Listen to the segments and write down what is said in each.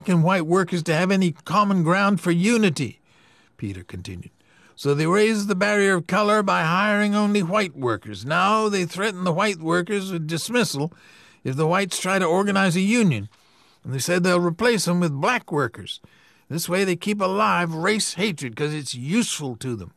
and white workers to have any common ground for unity, Peter continued. So they raised the barrier of color by hiring only white workers. Now they threaten the white workers with dismissal if the whites try to organize a union. And they said they'll replace them with black workers. This way they keep alive race hatred because it's useful to them.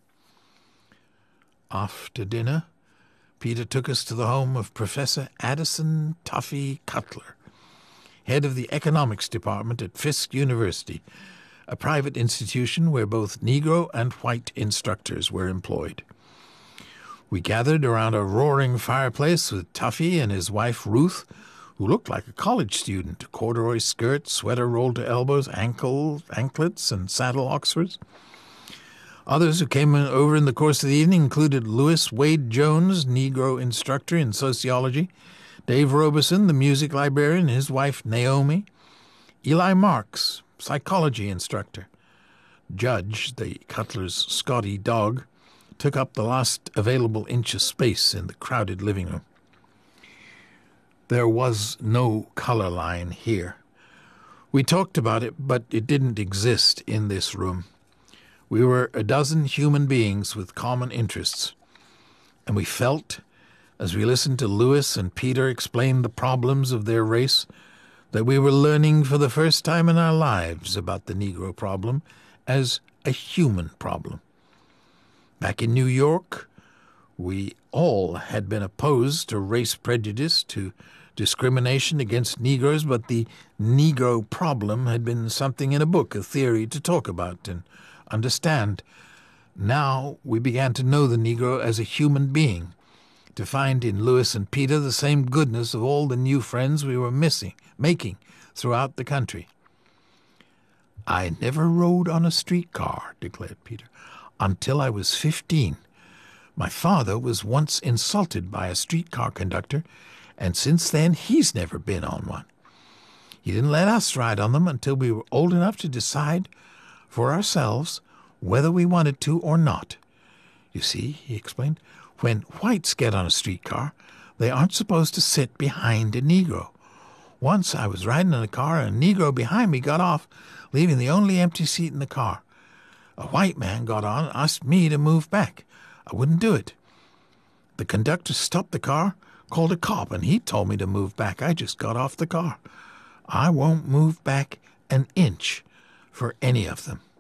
After dinner, Peter took us to the home of Professor Addison Tuffy Cutler, head of the economics department at Fisk University, a private institution where both Negro and white instructors were employed. We gathered around a roaring fireplace with Tuffy and his wife Ruth, who looked like a college student, corduroy skirt, sweater rolled to elbows, anklets, and saddle oxfords. Others who came over in the course of the evening included Lewis Wade Jones, Negro instructor in sociology, Dave Robeson, the music librarian, his wife Naomi, Eli Marks, psychology instructor. Judge, the Cutler's Scotty dog, took up the last available inch of space in the crowded living room. There was no color line here. We talked about it, but it didn't exist in this room. We were a dozen human beings with common interests, and we felt, as we listened to Lewis and Peter explain the problems of their race, that we were learning for the first time in our lives about the Negro problem as a human problem. Back in New York, we all had been opposed to race prejudice, to discrimination against Negroes, but the Negro problem had been something in a book, a theory to talk about and understand. Now we began to know the Negro as a human being, to find in Lewis and Peter the same goodness of all the new friends we were making throughout the country. "I never rode on a streetcar," declared Peter, "until I was 15. My father was once insulted by a streetcar conductor, and since then he's never been on one. He didn't let us ride on them until we were old enough to decide for ourselves whether we wanted to or not. You see," he explained, "when whites get on a streetcar, they aren't supposed to sit behind a Negro. Once I was riding in a car, and a Negro behind me got off, leaving the only empty seat in the car. A white man got on and asked me to move back. I wouldn't do it. The conductor stopped the car, called a cop, and he told me to move back. I just got off the car. I won't move back an inch for any of them."